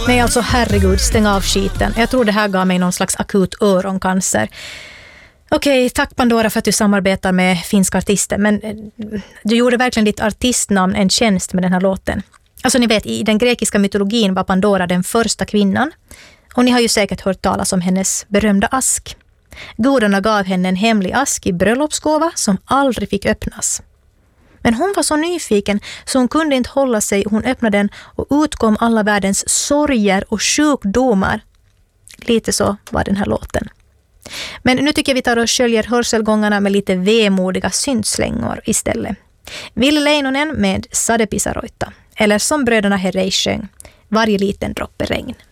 Nej, alltså herregud, stäng av skiten. Jag tror det här gav mig någon slags akut öroncancer. Okej, tack Pandora för att du samarbetar med finska artister, men du gjorde verkligen ditt artistnamn en tjänst med den här låten. Alltså ni vet, i den grekiska mytologin var Pandora den första kvinnan, och ni har ju säkert hört talas om hennes berömda ask. Gudarna gav henne en hemlig ask i bröllopsgåva som aldrig fick öppnas. Men hon var så nyfiken så hon kunde inte hålla sig. Hon öppnade den och utkom alla världens sorger och sjukdomar. Lite så var den här låten. Men nu tycker jag vi tar och sköljer hörselgångarna med lite vemodiga syntslängor istället. Ville Leinonen med Sade Pisaroita. Eller som bröderna Herrey sjöng, varje liten droppe regn.